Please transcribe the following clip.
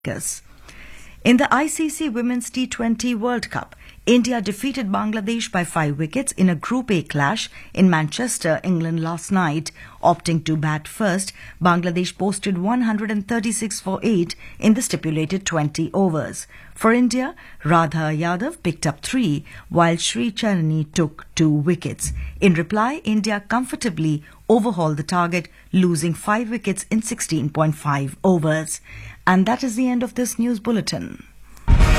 In the ICC Women's T20 World Cup, India defeated Bangladesh by 5 wickets in a Group A clash in Manchester, England last night. Opting to bat first, Bangladesh posted 136 for 8 in the stipulated 20 overs. For India, Radha Yadav picked up 3, while Sri Charani took 2 wickets. In reply, India comfortably overhauled the target, losing 5 wickets in 16.5 overs. And that is the end of this news bulletin.